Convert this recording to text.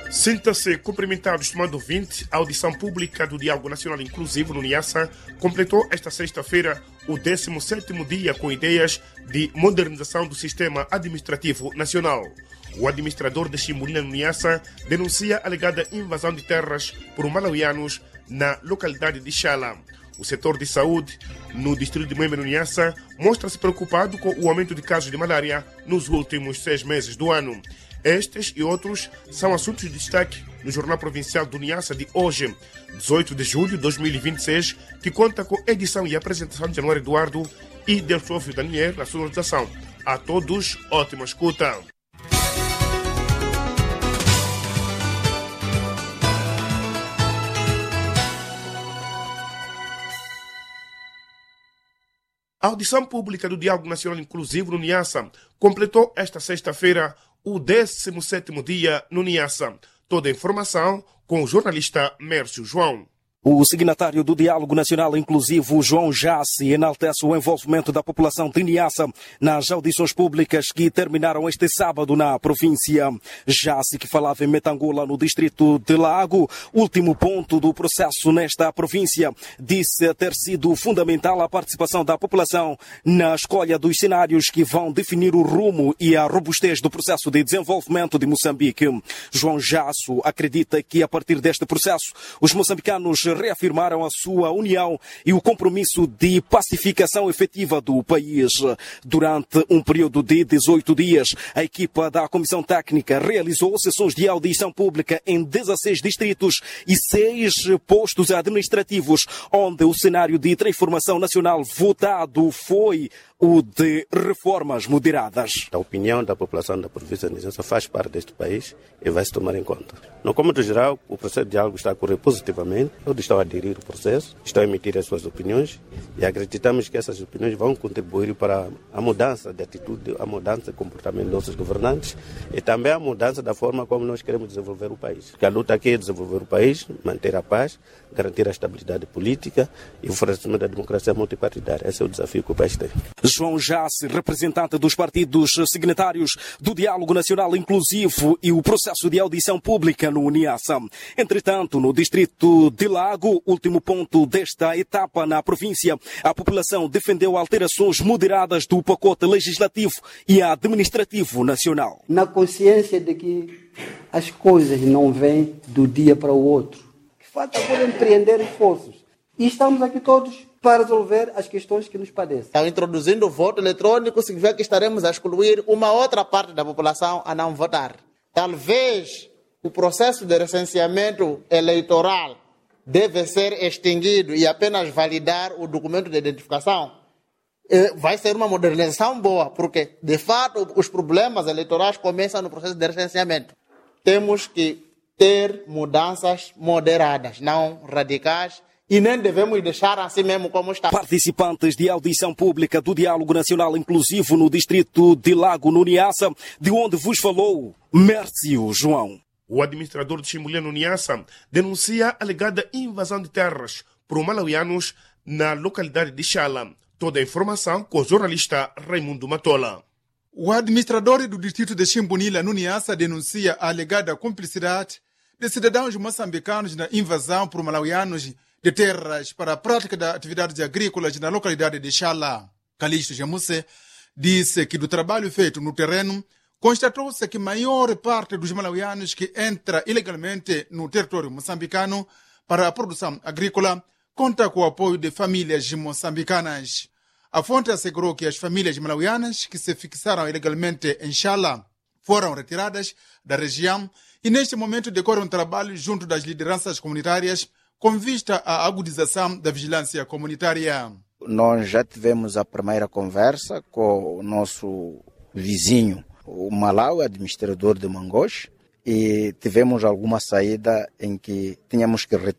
Sinta-se cumprimentado, estimado ouvinte. A audição pública do Diálogo Nacional Inclusivo no Niassa completou esta sexta-feira o 17º dia com ideias de modernização do sistema administrativo nacional. O administrador de Chimbunila no Niassa denuncia a alegada invasão de terras por malauianos na localidade de Xala. O setor de saúde no distrito de Moema no Niassa mostra-se preocupado com o aumento de casos de malária nos últimos 6 meses do ano. Estes e outros são assuntos de destaque no Jornal Provincial do Niassa de hoje, 18 de julho de 2026, que conta com edição e apresentação de Januário Eduardo e Delfófio Daniel na sonorização. A todos, ótima escuta. A audição pública do Diálogo Nacional Inclusivo no Niassa completou esta sexta-feira o 17º dia no Niassa. Toda a informação com o jornalista Mércio João. O signatário do Diálogo Nacional Inclusivo, João Jace, enaltece o envolvimento da população de Niassa nas audições públicas que terminaram este sábado na província. Jace, que falava em Metangula, no distrito de Lago, último ponto do processo nesta província, disse ter sido fundamental a participação da população na escolha dos cenários que vão definir o rumo e a robustez do processo de desenvolvimento de Moçambique. João Jace acredita que, a partir deste processo, os moçambicanos reafirmaram a sua união e o compromisso de pacificação efetiva do país. Durante um período de 18 dias, a equipa da Comissão Técnica realizou sessões de audição pública em 16 distritos e 6 postos administrativos, onde o cenário de transformação nacional votado foi o de reformas moderadas. A opinião da população da província de Niassa faz parte deste país e vai se tomar em conta. No cômodo geral, o processo de diálogo está a correr positivamente, todos estão a aderir ao processo, estão a emitir as suas opiniões e acreditamos que essas opiniões vão contribuir para a mudança de atitude, a mudança de comportamento dos nossos governantes e também a mudança da forma como nós queremos desenvolver o país. Porque a luta aqui é desenvolver o país, manter a paz, garantir a estabilidade política e o fortalecimento da democracia multipartidária. Esse é o desafio que o país tem. João Jace, representante dos partidos signatários do Diálogo Nacional Inclusivo e o processo de audição pública no Niassa. Entretanto, no distrito de Lago, último ponto desta etapa na província, a população defendeu alterações moderadas do pacote legislativo e administrativo nacional. Na consciência de que as coisas não vêm do dia para o outro, que falta por empreender esforços. E estamos aqui todos para resolver as questões que nos padecem. Então, introduzindo o voto eletrônico, significa que estaremos a excluir uma outra parte da população a não votar. Talvez o processo de recenseamento eleitoral deve ser extinguido e apenas validar o documento de identificação. Vai ser uma modernização boa, porque, de fato, os problemas eleitorais começam no processo de recenseamento. Temos que ter mudanças moderadas, não radicais, e nem devemos deixar assim mesmo como está. Participantes de audição pública do Diálogo Nacional Inclusivo no distrito de Lago, no Niassa, de onde vos falou Mércio João. O administrador de Chimbunila no Niassa denuncia a alegada invasão de terras por malauianos na localidade de Xala. Toda a informação com o jornalista Raimundo Matola. O administrador do distrito de Chimbunila no Niassa denuncia a alegada cumplicidade de cidadãos moçambicanos na invasão por malauianos de terras para a prática de atividades agrícolas na localidade de Xala. Calixto Jamuse disse que do trabalho feito no terreno, constatou-se que a maior parte dos malauianos que entra ilegalmente no território moçambicano para a produção agrícola conta com o apoio de famílias moçambicanas. A fonte assegurou que as famílias malauianas que se fixaram ilegalmente em Xala foram retiradas da região e neste momento decorre um trabalho junto das lideranças comunitárias com vista à agudização da vigilância comunitária. Nós já tivemos a primeira conversa com o nosso vizinho, o Malawi, administrador de Mangoche, e tivemos alguma saída em que tínhamos que